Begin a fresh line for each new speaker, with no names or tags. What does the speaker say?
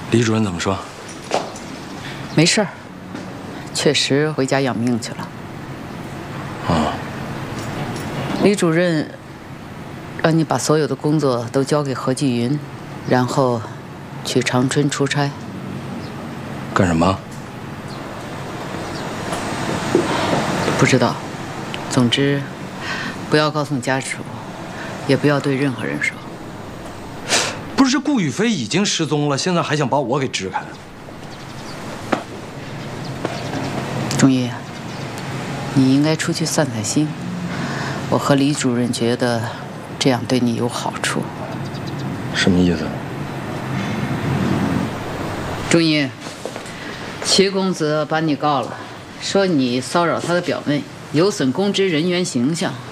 李主任怎么说？
没事儿，确实回家养病去了。
哦。
李主任让你把所有的工作都交给何继云，然后去长春出差。
干什么？
不知道。总之，不要告诉家属，也不要对任何人说。
不是，这顾雨飞已经失踪了，现在还想把我给支开？
钟一，你应该出去散散心。我和李主任觉得这样对你有好处。
什么意思？
钟一，齐公子把你告了，说你骚扰他的表妹，有损公职人员形象。